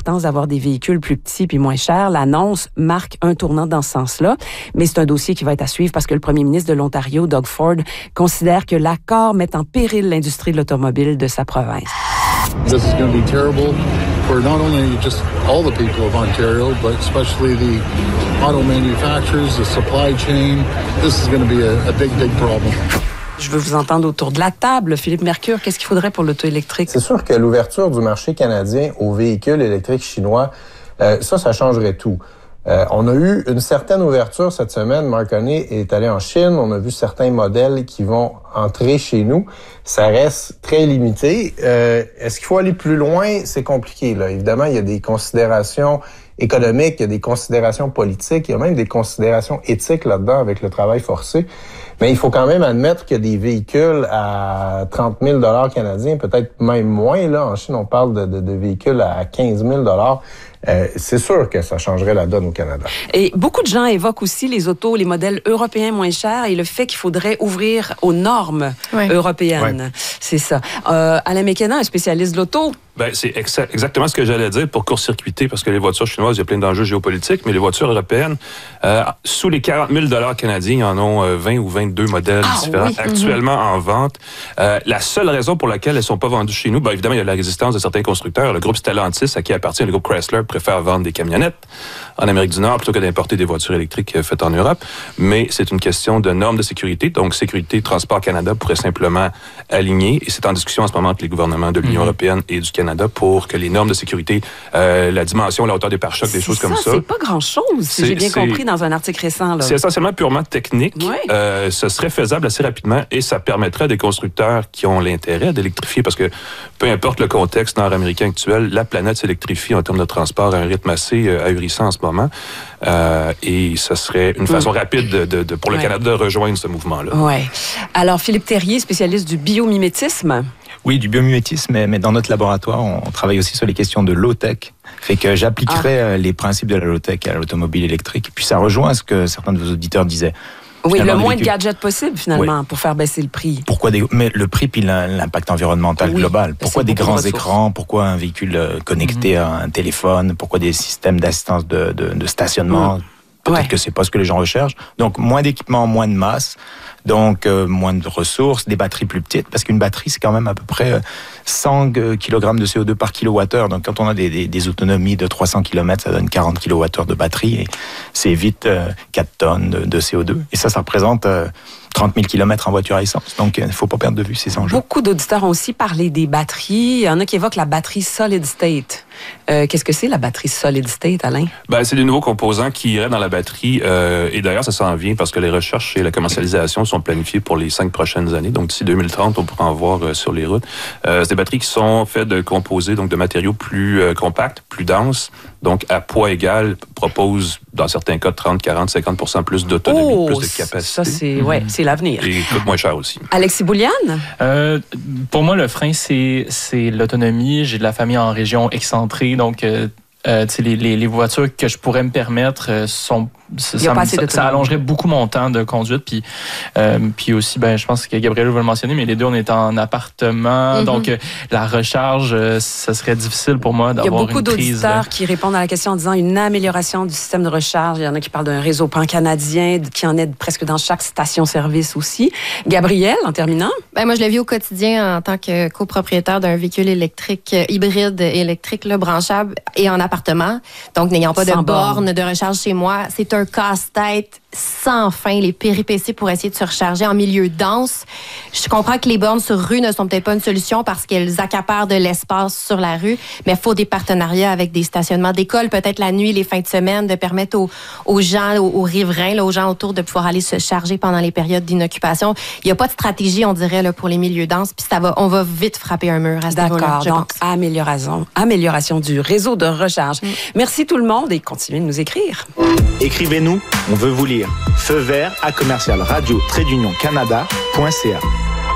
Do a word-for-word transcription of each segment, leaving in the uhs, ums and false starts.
l'importance d'avoir des véhicules plus petits puis moins chers. L'annonce marque un tournant dans ce sens-là, mais c'est un dossier qui va être à suivre parce que le premier ministre de l'Ontario, Doug Ford, considère que l'accord met en péril l'industrie de l'automobile de sa province. This is going to be terrible for not only just all the people of Ontario, but especially the auto manufacturers, the supply chain. This is going to be a, a big, big problem. Je veux vous entendre autour de la table. Philippe Mercure, qu'est-ce qu'il faudrait pour l'auto électrique? C'est sûr que l'ouverture du marché canadien aux véhicules électriques chinois, euh, ça, ça changerait tout. Euh, on a eu une certaine ouverture cette semaine. Mark Carney est allé en Chine. On a vu certains modèles qui vont entrer chez nous. Ça reste très limité. Euh, est-ce qu'il faut aller plus loin? C'est compliqué, là. Évidemment, il y a des considérations économiques, il y a des considérations politiques, il y a même des considérations éthiques là-dedans avec le travail forcé. Mais il faut quand même admettre qu'il y a des véhicules à trente mille dollars canadiens, peut-être même moins. Là, en Chine, on parle de, de, de véhicules à quinze mille dollars. Euh, c'est sûr que ça changerait la donne au Canada. Et beaucoup de gens évoquent aussi les autos, les modèles européens moins chers et le fait qu'il faudrait ouvrir aux normes oui. européennes. Oui. C'est ça. Euh, Alain McKenna, un spécialiste de l'auto. Ben, c'est ex- exactement ce que j'allais dire pour court-circuiter, parce que les voitures chinoises, il y a plein d'enjeux géopolitiques, mais les voitures européennes, euh, sous les quarante mille dollars canadiens, il y en ont euh, vingt ou vingt-deux modèles ah, différents oui. actuellement mm-hmm. en vente. Euh, la seule raison pour laquelle elles ne sont pas vendues chez nous, ben, évidemment, il y a la résistance de certains constructeurs. Le groupe Stellantis, à qui appartient le groupe Chrysler, préfère vendre des camionnettes en Amérique du Nord plutôt que d'importer des voitures électriques faites en Europe. Mais c'est une question de normes de sécurité. Donc, Sécurité Transport Canada pourrait simplement aligner, et c'est en discussion en ce moment entre les gouvernements de l'Union mm-hmm. européenne et du Canada pour que les normes de sécurité, euh, la dimension, la hauteur des pare-chocs, des choses ça, comme ça. C'est pas grand-chose, si j'ai bien compris dans un article récent. Là. C'est essentiellement purement technique. Oui. Euh, ce serait faisable assez rapidement et ça permettrait à des constructeurs qui ont l'intérêt d'électrifier, parce que peu importe le contexte nord-américain actuel, la planète s'électrifie en termes de transport à un rythme assez euh, ahurissant en ce moment. Euh, et ce serait une façon mmh. rapide de, de, de, pour le ouais. Canada de rejoindre ce mouvement-là. Oui. Alors, Philippe Terrier, spécialiste du biomimétisme. Oui, du biomimétisme, mais, mais dans notre laboratoire, on, on travaille aussi sur les questions de low-tech. Fait que j'appliquerai ah. les principes de la low-tech à l'automobile électrique. Puis ça rejoint ce que certains de vos auditeurs disaient. Oui, le moins véhicules... de gadgets possible, finalement, oui. pour faire baisser le prix. Pourquoi des... Mais le prix puis l'impact environnemental oui, global. Pourquoi des grands écrans? Pourquoi un véhicule connecté mm-hmm. à un téléphone? Pourquoi des systèmes d'assistance de, de, de stationnement? Mm. Peut-être ouais. que c'est pas ce que les gens recherchent. Donc, moins d'équipement, moins de masse. Donc, euh, moins de ressources, des batteries plus petites, parce qu'une batterie, c'est quand même à peu près cent kilogrammes de C O deux par kilowattheure. Donc, quand on a des, des, des autonomies de trois cents kilomètres, ça donne quarante kilowattheures de batterie, et c'est vite euh, quatre tonnes de, de C O deux. Et ça, ça représente euh, trente mille kilomètres en voiture à essence. Donc, il ne faut pas perdre de vue ces enjeux. Beaucoup d'auditeurs ont aussi parlé des batteries. Il y en a qui évoquent la batterie solid state. Euh, qu'est-ce que c'est, la batterie solid state, Alain? Ben, c'est des nouveaux composants qui iraient dans la batterie. Euh, et d'ailleurs, ça s'en vient parce que les recherches et la commercialisation sont planifiées pour les cinq prochaines années. Donc, d'ici deux mille trente, on pourra en voir euh, sur les routes. Euh, c'est des batteries qui sont faites de composés, donc de matériaux plus euh, compacts, plus denses. Donc, à poids égal, proposent, dans certains cas, trente, quarante, cinquante pour cent plus d'autonomie, oh, plus de capacité. Ça, c'est, ouais, c'est l'avenir. Et coûte moins cher aussi. Alexis Bouliane? Euh, pour moi, le frein, c'est, c'est l'autonomie. J'ai de la famille en région excentrée, donc euh, euh, les, les, les voitures que je pourrais me permettre euh, sont... Ça, ça, ça, ça allongerait beaucoup mon temps de conduite. Puis, euh, puis aussi, ben, je pense que Gabriel va le mentionner, mais les deux, on est en appartement. Mm-hmm. Donc, euh, la recharge, euh, ça serait difficile pour moi d'avoir une prise. Il y a beaucoup d'auditeurs de... qui répondent à la question en disant une amélioration du système de recharge. Il y en a qui parlent d'un réseau pan-canadien qui en aide presque dans chaque station-service aussi. Gabriel, en terminant? Ben, moi, je le vis au quotidien en tant que copropriétaire d'un véhicule électrique, euh, hybride électrique, là, branchable et en appartement. Donc, n'ayant pas Sans de borne borne de recharge chez moi, c'est un un casse-tête sans fin, les péripéties pour essayer de se recharger en milieu dense. Je comprends que les bornes sur rue ne sont peut-être pas une solution parce qu'elles accaparent de l'espace sur la rue, mais il faut des partenariats avec des stationnements d'école, peut-être la nuit, les fins de semaine, de permettre aux, aux gens, aux, aux riverains, là, aux gens autour de pouvoir aller se charger pendant les périodes d'inoccupation. Il n'y a pas de stratégie, on dirait, là, pour les milieux denses, puis ça va, on va vite frapper un mur à ce niveau-là. D'accord, donc pense. amélioration, amélioration du réseau de recharge. Mm. Merci tout le monde et continuez de nous écrire. Écrivez-nous, on veut vous lire. Feu vert à commercial radio trait d'union canada point c a.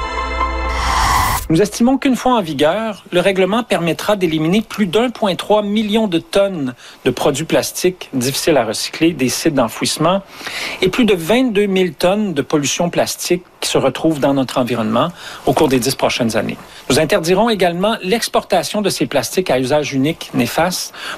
Nous estimons qu'une fois en vigueur, le règlement permettra d'éliminer plus d'un virgule trois million de tonnes de produits plastiques difficiles à recycler des sites d'enfouissement et plus de vingt-deux mille tonnes de pollution plastique qui se retrouvent dans notre environnement au cours des dix prochaines années. Nous interdirons également l'exportation de ces plastiques à usage unique néfaste